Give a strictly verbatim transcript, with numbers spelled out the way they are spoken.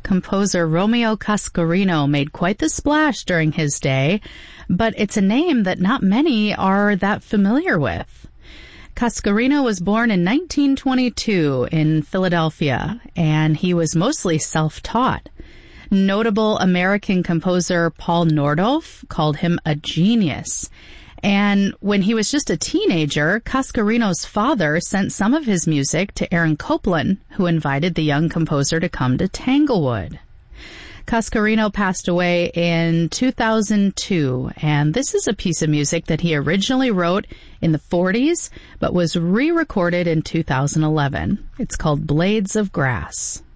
composer Romeo Cascarino made quite the splash during his day, but it's a name that not many are that familiar with. Cascarino was born in nineteen twenty-two in Philadelphia, and he was mostly self-taught. Notable American composer Paul Nordhoff called him a genius. And when he was just a teenager, Cascarino's father sent some of his music to Aaron Copland, who invited the young composer to come to Tanglewood. Cascarino passed away in two thousand two, and this is a piece of music that he originally wrote in the forties, but was re-recorded in two thousand eleven. It's called Blades of Grass.